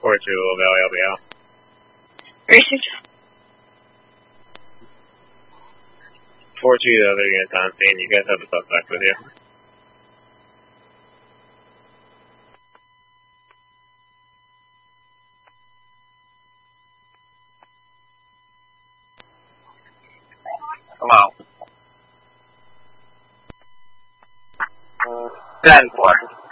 4-2 Lavelle,要不要 Racing. 4-2 the other unit's on scene. You guys have the suspect with you. Hello. 10-4.